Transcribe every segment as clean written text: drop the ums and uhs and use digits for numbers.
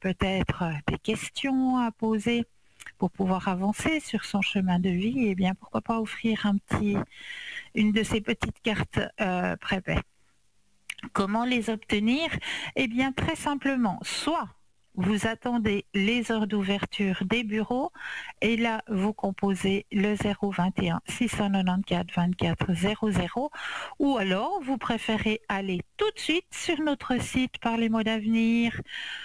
peut-être des questions à poser pour pouvoir avancer sur son chemin de vie, eh bien pourquoi pas offrir une de ces petites cartes prépaies. Comment les obtenir? Eh bien très simplement, soit vous attendez les heures d'ouverture des bureaux et là vous composez le 021 694 24 00, ou alors vous préférez aller tout de suite sur notre site par les mots d'avenir,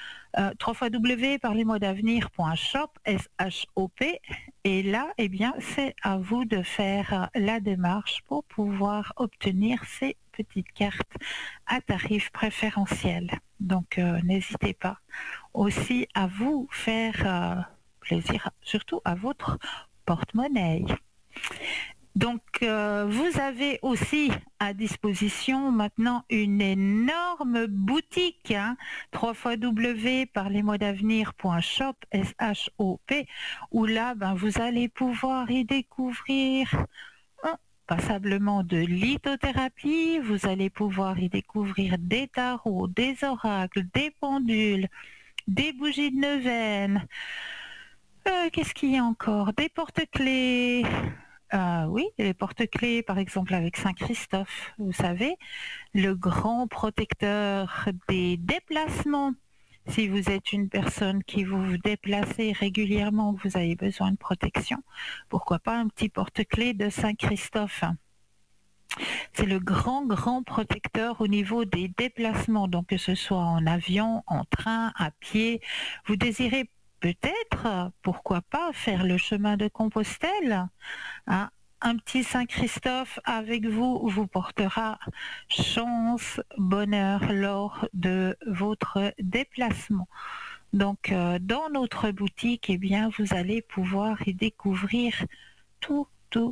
www.parlesmotsdavenir.shop, S-H-O-P, et là, eh bien, c'est à vous de faire la démarche pour pouvoir obtenir ces petites cartes à tarif préférentiel. Donc, n'hésitez pas aussi à vous faire plaisir, surtout à votre porte-monnaie. Donc, vous avez aussi à disposition maintenant une énorme boutique, www.parlesmotsdavenir.shop, S-H-O-P, où là, vous allez pouvoir y découvrir passablement de lithothérapie, vous allez pouvoir y découvrir des tarots, des oracles, des pendules, des bougies de neuvaine, qu'est-ce qu'il y a encore? Des porte-clés. Oui, les porte-clés, par exemple, avec Saint-Christophe, vous savez, le grand protecteur des déplacements. Si vous êtes une personne qui vous déplacez régulièrement, que vous avez besoin de protection, pourquoi pas un petit porte-clés de Saint-Christophe? C'est le grand protecteur au niveau des déplacements, donc que ce soit en avion, en train, à pied. Vous désirez peut-être, pourquoi pas, faire le chemin de Compostelle, hein? Un petit Saint-Christophe avec vous vous portera chance, bonheur lors de votre déplacement. Donc, dans notre boutique, eh bien, vous allez pouvoir y découvrir tout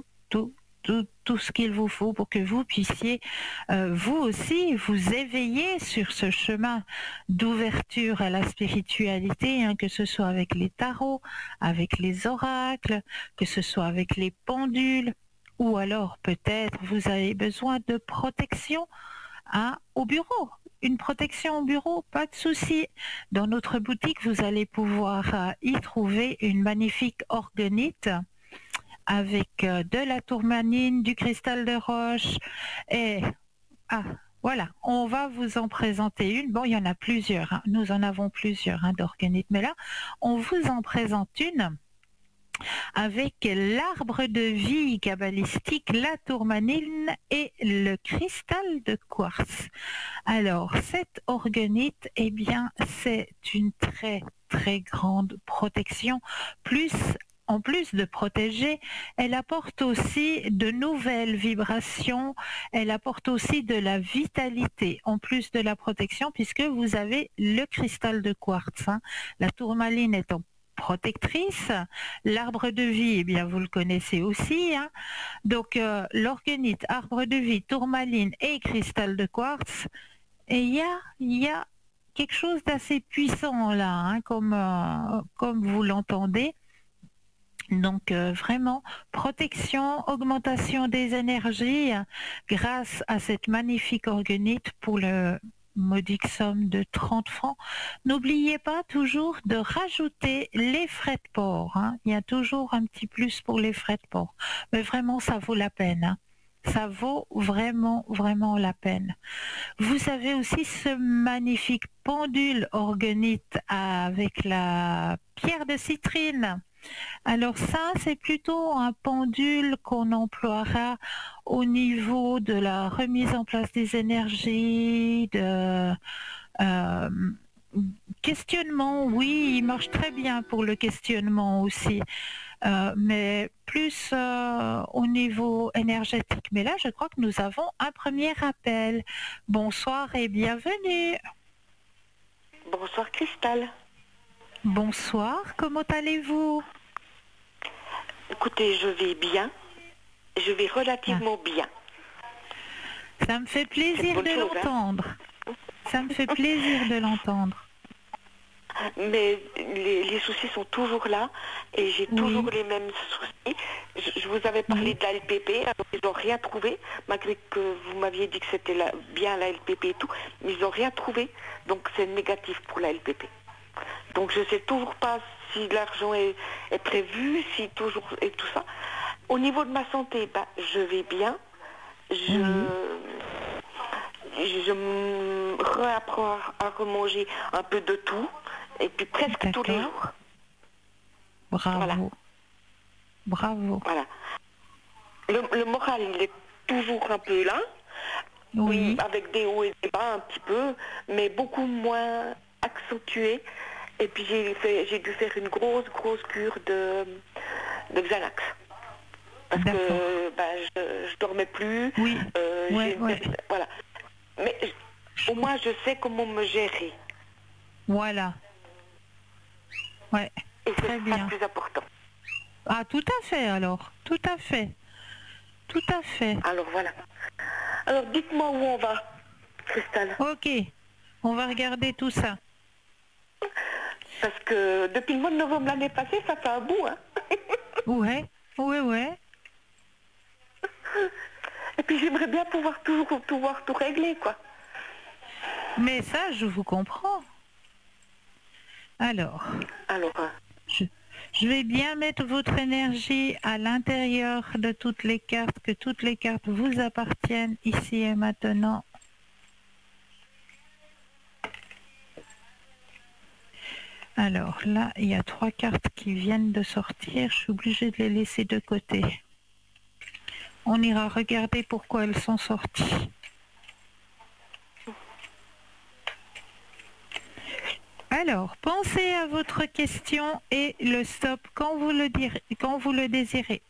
ce qu'il vous faut pour que vous puissiez vous aussi vous éveiller sur ce chemin d'ouverture à la spiritualité, que ce soit avec les tarots, avec les oracles, que ce soit avec les pendules, ou alors peut-être vous avez besoin de protection au bureau. Une protection au bureau, pas de souci. Dans notre boutique, vous allez pouvoir y trouver une magnifique orgonite avec de la tourmaline, du cristal de roche, et voilà, on va vous en présenter une. Bon, il y en a plusieurs, nous en avons plusieurs d'organites, mais là, on vous en présente une avec l'arbre de vie kabbalistique, la tourmaline et le cristal de quartz. Alors, cette orgonite, eh bien, c'est une très grande protection, en plus de protéger, elle apporte aussi de nouvelles vibrations, elle apporte aussi de la vitalité, en plus de la protection, puisque vous avez le cristal de quartz. La tourmaline étant protectrice, l'arbre de vie, eh bien vous le connaissez aussi. Donc l'orgonite, arbre de vie, tourmaline et cristal de quartz, et il y a quelque chose d'assez puissant là, comme vous l'entendez. Donc vraiment, protection, augmentation des énergies grâce à cette magnifique orgonite pour le modique somme de 30 francs. N'oubliez pas toujours de rajouter les frais de port. Il y a toujours un petit plus pour les frais de port. Mais vraiment, ça vaut la peine. Ça vaut vraiment la peine. Vous avez aussi ce magnifique pendule orgonite avec la pierre de citrine. Alors ça, c'est plutôt un pendule qu'on emploiera au niveau de la remise en place des énergies, de questionnement. Oui, il marche très bien pour le questionnement aussi, mais plus au niveau énergétique. Mais là, je crois que nous avons un premier appel. Bonsoir et bienvenue. Bonsoir Cristal. Bonsoir, comment allez-vous? Écoutez, je vais bien. Je vais relativement bien. Ça me fait plaisir de l'entendre. Ça me fait plaisir de l'entendre. Mais les soucis sont toujours là et j'ai toujours les mêmes soucis. Je vous avais parlé de la LPP, alors ils n'ont rien trouvé, malgré que vous m'aviez dit que c'était bien la LPP et tout, mais ils n'ont rien trouvé, donc c'est négatif pour la LPP. Donc je ne sais toujours pas si l'argent est prévu, si toujours et tout ça. Au niveau de ma santé, je vais bien. Oui, Je réapprends à remanger un peu de tout, et puis presque tous les d'accord. jours. Voilà, Bravo, bravo. voilà. Le moral, il est toujours un peu là. Oui, Oui, avec des hauts et des bas un petit peu, mais beaucoup moins accentué. Et puis j'ai dû faire une grosse cure de Xanax. Parce d'accord. que je dormais plus. Oui, ouais, ouais. Voilà. Mais Je au moins je sais comment me gérer. Voilà, ouais, Et c'est très ça bien. le plus important. Ah, tout à fait alors, tout à fait, tout à fait. Alors voilà. Alors dites-moi où on va, Cristal. Ok, on va regarder tout ça. Parce que depuis le mois de novembre l'année passée, ça fait un bout, hein. Ouais, ouais, ouais. Et puis j'aimerais bien pouvoir tout régler, quoi. Mais ça, je vous comprends. Alors, Alors, je, je vais bien mettre votre énergie à l'intérieur de toutes les cartes, que toutes les cartes vous appartiennent ici et maintenant. Alors là, il y a 3 cartes qui viennent de sortir. Je suis obligée de les laisser de côté. On ira regarder pourquoi elles sont sorties. Alors, pensez à votre question et le stop quand vous le désirez.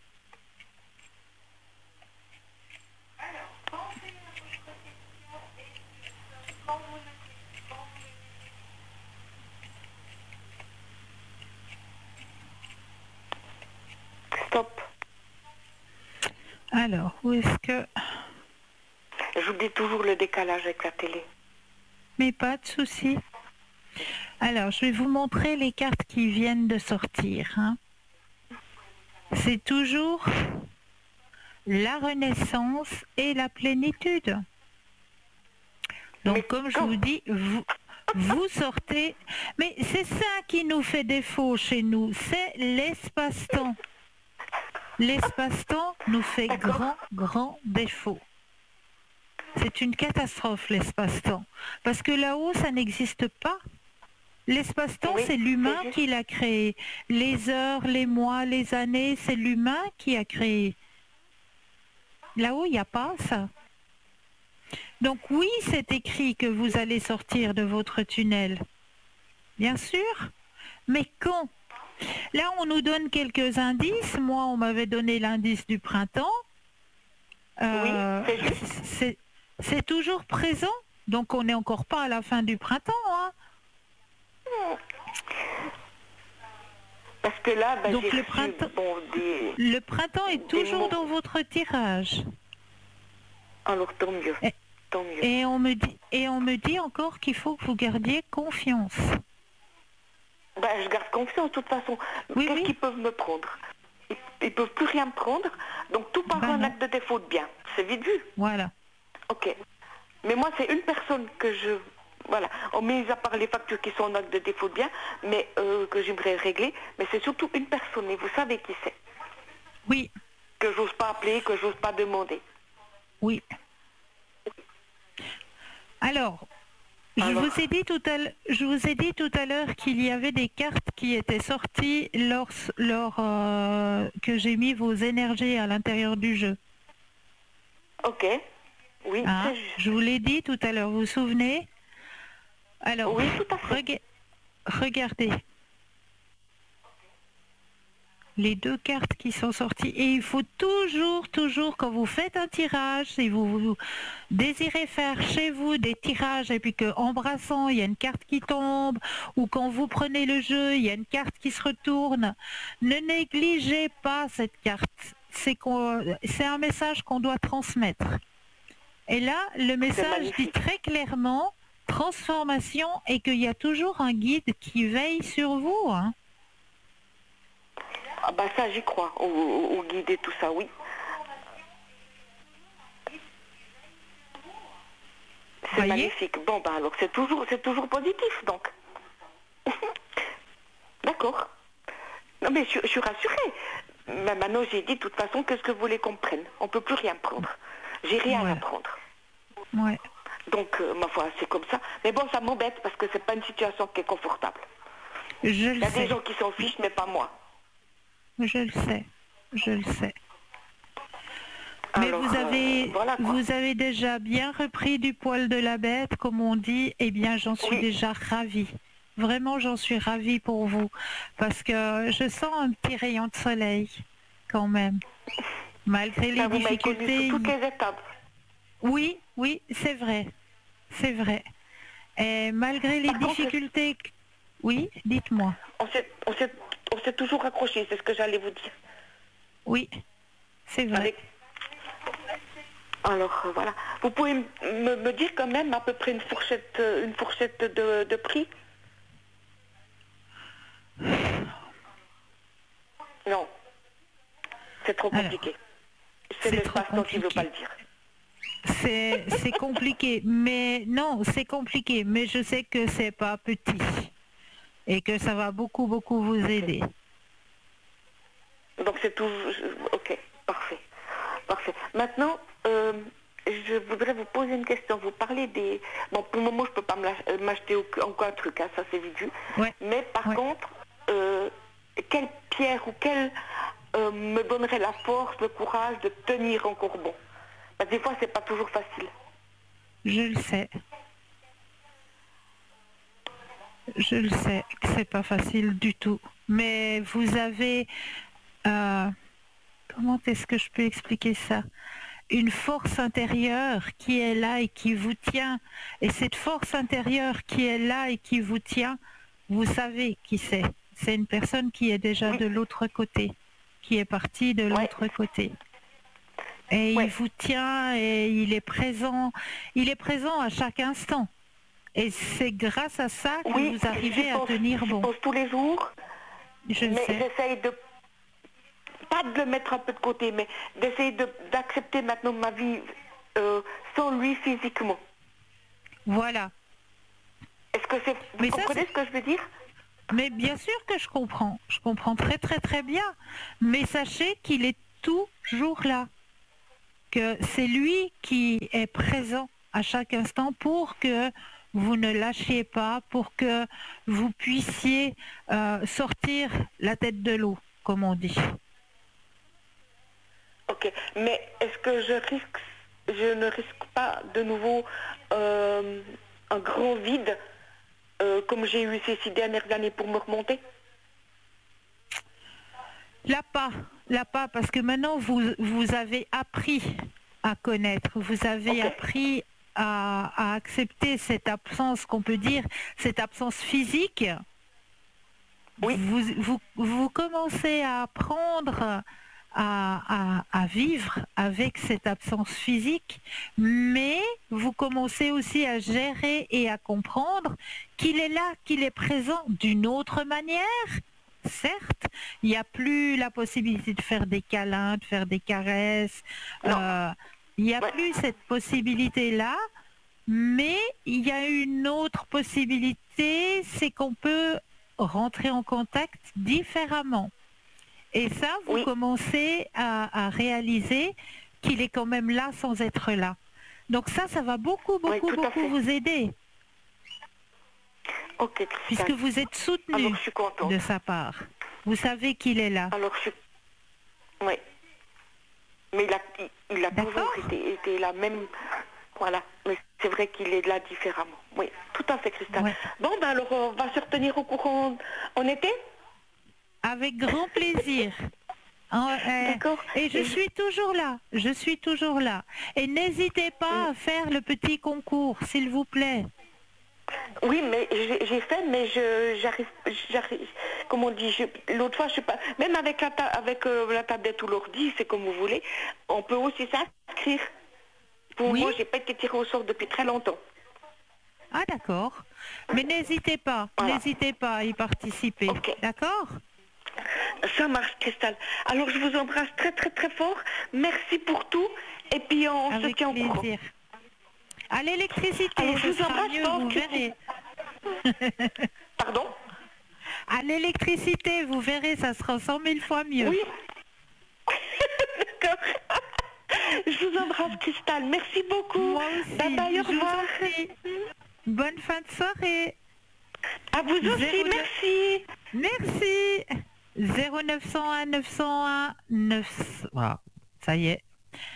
stop. Alors, où est-ce que... J'oublie toujours le décalage avec la télé. Mais pas de souci. Alors, je vais vous montrer les cartes qui viennent de sortir, hein. C'est toujours la renaissance et la plénitude. Mais Donc, comme je quand vous dis, vous sortez... Mais c'est ça qui nous fait défaut chez nous, c'est l'espace-temps. L'espace-temps nous fait D'accord. grand défaut. C'est une catastrophe, l'espace-temps. Parce que là-haut, ça n'existe pas. L'espace-temps, Oui, c'est l'humain c'est juste. qui l'a créé. Les heures, les mois, les années, c'est l'humain qui a créé. Là-haut, il n'y a pas ça. Donc oui, c'est écrit que vous allez sortir de votre tunnel. Bien sûr. Mais quand? Là, on nous donne quelques indices. Moi, on m'avait donné l'indice du printemps. Oui, Euh, c'est juste. c'est toujours présent. Donc on n'est encore pas à la fin du printemps, hein. Parce que là, Donc j'ai reçu le printemps est des toujours mots. dans votre tirage. Alors tant mieux. Et, Tant mieux. et on me dit encore qu'il faut que vous gardiez confiance. Je garde confiance de toute façon. Oui, Qu'est-ce oui. qu'ils peuvent me prendre? Ils peuvent plus rien me prendre. Donc tout par Ben un non. acte de défaut de bien. C'est vite vu. Voilà. Ok. Mais moi, c'est une personne que je... Voilà. Mis à part les factures qui sont en acte de défaut de bien, mais que j'aimerais régler. Mais c'est surtout une personne. Et vous savez qui c'est. Oui, Que j'ose pas appeler, que j'ose pas demander. oui. Alors, Alors, je vous ai dit tout à l'heure qu'il y avait des cartes qui étaient sorties que j'ai mis vos énergies à l'intérieur du jeu. ok. Oui, Hein, c'est je juste. vous l'ai dit tout à l'heure, vous vous souvenez? Alors, Oui, tout à fait. regardez les 2 cartes qui sont sorties. Et il faut toujours, quand vous faites un tirage, si vous désirez faire chez vous des tirages et puis que en brassant, il y a une carte qui tombe, ou quand vous prenez le jeu, il y a une carte qui se retourne, ne négligez pas cette carte. C'est un message qu'on doit transmettre. Et là, le C'est message dit magnifique. très clairement transformation et qu'il y a toujours un guide qui veille sur vous, hein. Ah ça, j'y crois. Au guide et tout ça, oui. C'est Voyez? magnifique. Bon, alors c'est toujours positif, donc. D'accord. Non, mais je suis rassurée. Mais maintenant, j'ai dit, de toute façon, qu'est-ce que vous voulez qu'on prenne? On ne peut plus rien prendre. J'ai rien à prendre. Ouais. Donc, ma foi, c'est comme ça. Mais bon, ça m'embête parce que c'est pas une situation qui est confortable. Je Il y le a sais. des gens qui s'en fichent, mais pas moi. Je le sais. Je le sais. Mais Alors, voilà, quoi. vous avez déjà bien repris du poil de la bête, comme on dit. Eh bien, j'en suis déjà ravie. Vraiment, j'en suis ravie pour vous. Parce que je sens un petit rayon de soleil, quand même. Malgré les Vous m'avez connue difficultés. sous toutes les étapes. Oui, oui, c'est vrai. C'est vrai. Et malgré les difficultés... Oui, dites-moi. On s'est toujours accroché, c'est ce que j'allais vous dire. Oui, c'est vrai. Alors, voilà. Vous pouvez me dire quand même à peu près une fourchette de prix? Non. C'est trop compliqué. C'est l'espace-temps qui ne veut pas le dire. C'est compliqué, mais non, c'est compliqué, mais je sais que c'est pas petit et que ça va beaucoup vous aider. Donc c'est tout. Ok, parfait. Maintenant, je voudrais vous poser une question. Vous parlez des... Bon, pour le moment, je ne peux pas m'acheter encore un truc, hein, ça c'est vidu. Ouais. Mais par contre, quelle pierre ou quelle me donnerait la force, le courage de tenir encore bon? Parce que des fois, c'est pas toujours facile. Je le sais. Je le sais que c'est pas facile du tout. Mais vous avez... comment est-ce que je peux expliquer ça? Une force intérieure qui est là et qui vous tient. Et cette force intérieure qui est là et qui vous tient, vous savez qui c'est. C'est une personne qui est déjà de l'autre côté, qui est partie de l'autre côté. Et il vous tient et il est présent à chaque instant. Et c'est grâce à ça que vous arrivez à tenir bon. Je pense tous les jours, mais j'essaye de pas de le mettre un peu de côté, mais d'essayer d'accepter maintenant ma vie sans lui physiquement. Voilà. Est-ce que c'est... Vous comprenez ce que je veux dire? Mais bien sûr que je comprends. Je comprends très bien. Mais sachez qu'il est toujours là. Que c'est lui qui est présent à chaque instant pour que vous ne lâchiez pas, pour que vous puissiez sortir la tête de l'eau, comme on dit. Ok, mais est-ce que je ne risque pas de nouveau un grand vide comme j'ai eu ces 6 dernières années pour me remonter? Là pas, parce que maintenant vous avez appris à connaître, vous avez appris à accepter cette absence, qu'on peut dire, cette absence physique. Oui. Vous commencez à apprendre à vivre avec cette absence physique, mais vous commencez aussi à gérer et à comprendre qu'il est là, qu'il est présent d'une autre manière. Certes, il n'y a plus la possibilité de faire des câlins, de faire des caresses. Il n'y a plus cette possibilité-là, mais il y a une autre possibilité, c'est qu'on peut rentrer en contact différemment. Et ça, vous commencez à réaliser qu'il est quand même là sans être là. Donc ça va beaucoup vous aider. Ok, puisque vous êtes soutenu de sa part. Vous savez qu'il est là. Alors, oui. Mais il a toujours été là, même... Voilà. Mais c'est vrai qu'il est là différemment. Oui, tout à fait, Christelle. Ouais. Bon, ben alors, on va se retenir au courant en été? Avec grand plaisir. D'accord. Et je suis toujours là. Et n'hésitez pas à faire le petit concours, s'il vous plaît. Oui, mais j'ai fait, mais j'arrive, comme on dit, l'autre fois, je sais pas, même avec la tablette ou l'ordi, c'est comme vous voulez, on peut aussi s'inscrire. Pour moi, j'ai pas été tirée au sort depuis très longtemps. Ah d'accord. Mais n'hésitez pas à y participer. Okay. D'accord? Ça marche, Christelle. Alors, je vous embrasse très fort. Merci pour tout. Et puis, on se tient au courant. À l'électricité, je vous embrasse mieux, vous verrez. Pardon? À l'électricité, vous verrez, ça sera 100 000 fois mieux. Oui. D'accord. Je vous embrasse, Cristal. Merci beaucoup. Moi aussi. Bye bye, au Je vous revoir. en prie. Bonne fin de soirée. À vous aussi, 09. merci. Merci. 0901 901 9... Wow, ça y est.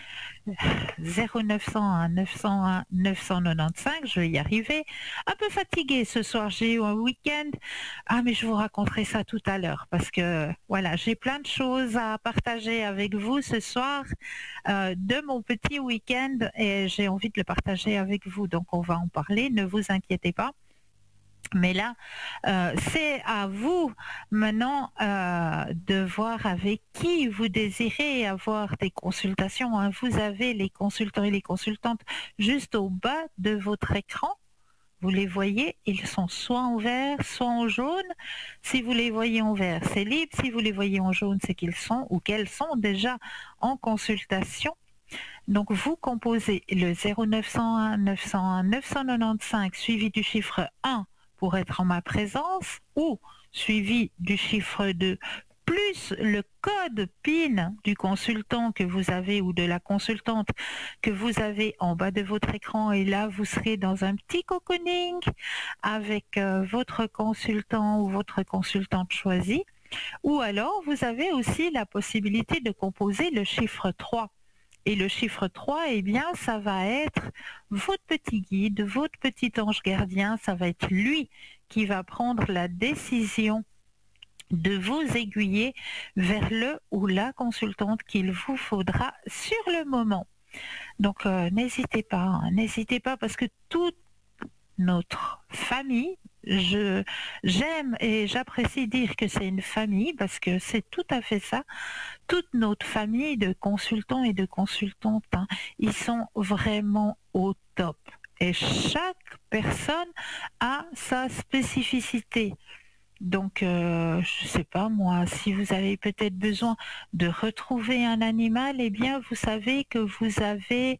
0901 901 995, je vais y arriver. Un peu fatiguée ce soir, j'ai eu un week-end. Ah, mais je vous raconterai ça tout à l'heure parce que voilà, j'ai plein de choses à partager avec vous ce soir de mon petit week-end et j'ai envie de le partager avec vous. Donc on va en parler, ne vous inquiétez pas. Mais là, c'est à vous maintenant de voir avec qui vous désirez avoir des consultations, hein. Vous avez les consultants et les consultantes juste au bas de votre écran. Vous les voyez, ils sont soit en vert, soit en jaune. Si vous les voyez en vert, c'est libre. Si vous les voyez en jaune, c'est qu'ils sont ou qu'elles sont déjà en consultation. Donc vous composez le 0901 901 995 suivi du chiffre 1 pour être en ma présence ou suivi du chiffre 2 plus le code PIN du consultant que vous avez ou de la consultante que vous avez en bas de votre écran et là vous serez dans un petit cocooning avec votre consultant ou votre consultante choisie ou alors vous avez aussi la possibilité de composer le chiffre 3. Et le chiffre 3, eh bien, ça va être votre petit guide, votre petit ange gardien, ça va être lui qui va prendre la décision de vous aiguiller vers le ou la consultante qu'il vous faudra sur le moment. Donc, n'hésitez pas parce que toute notre famille, j'aime et j'apprécie dire que c'est une famille parce que c'est tout à fait ça. Toute notre famille de consultants et de consultantes, hein, ils sont vraiment au top. Et chaque personne a sa spécificité. Donc, je ne sais pas moi, si vous avez peut-être besoin de retrouver un animal, eh bien, vous savez que vous avez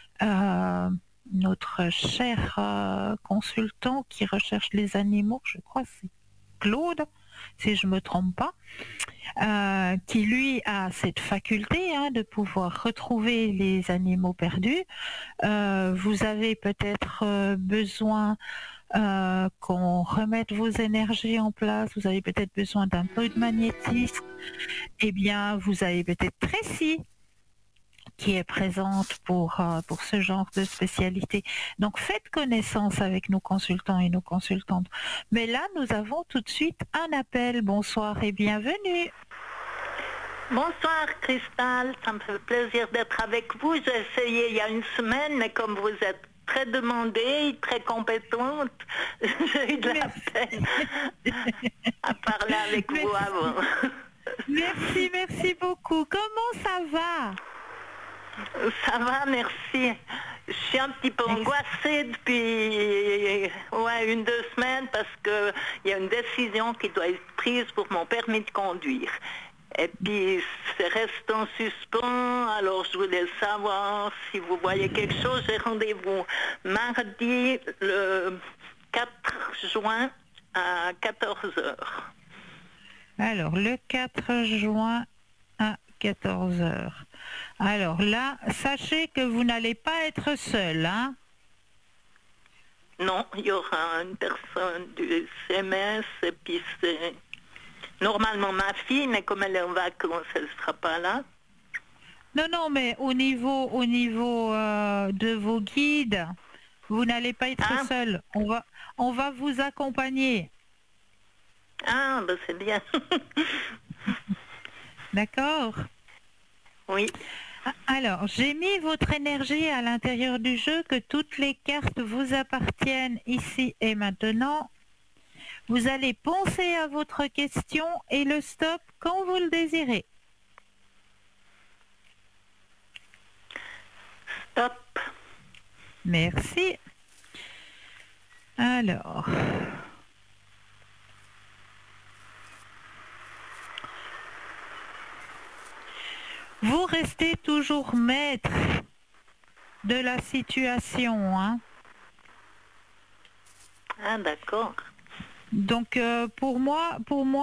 notre cher consultant qui recherche les animaux, je crois c'est Claude, si je ne me trompe pas, qui lui a cette faculté de pouvoir retrouver les animaux perdus. Vous avez peut-être besoin qu'on remette vos énergies en place, vous avez peut-être besoin d'un peu de magnétisme, eh bien vous avez peut-être Tracy qui est présente pour ce genre de spécialité. Donc faites connaissance avec nos consultants et nos consultantes. Mais là, nous avons tout de suite un appel. Bonsoir et bienvenue. Bonsoir Cristal, ça me fait plaisir d'être avec vous. J'ai essayé il y a une semaine, mais comme vous êtes très demandée, très compétente, j'ai eu de la peine à parler avec vous avant. Merci beaucoup. Comment ça va? Ça va, merci. Je suis un petit peu angoissée depuis 1-2 semaines parce qu'il y a une décision qui doit être prise pour mon permis de conduire. Et puis, c'est resté en suspens, alors je voulais savoir si vous voyez quelque chose. J'ai rendez-vous mardi, le 4 juin, à 14h. Alors, le 4 juin à 14h. Alors là, sachez que vous n'allez pas être seul, hein? Non, il y aura une personne du CMS, et puis c'est normalement ma fille, mais comme elle est en vacances, elle ne sera pas là. Non, mais au niveau de vos guides, vous n'allez pas être seul. On va vous accompagner. Ah, ben c'est bien. D'accord? Oui. Alors, j'ai mis votre énergie à l'intérieur du jeu, que toutes les cartes vous appartiennent ici et maintenant. Vous allez penser à votre question et le stop quand vous le désirez. Stop. Merci. Alors... vous restez toujours maître de la situation, hein? Ah, d'accord. Donc pour moi,